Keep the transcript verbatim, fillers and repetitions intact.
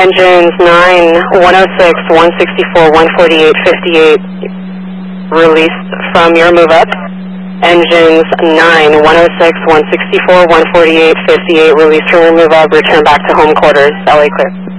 Engines nine, one oh six, one sixty-four, one forty-eight, fifty-eight, released from your move up. Engines nine, one oh six, one sixty-four, one forty-eight, fifty-eight, released from your move up, return back to home quarters, L A clear.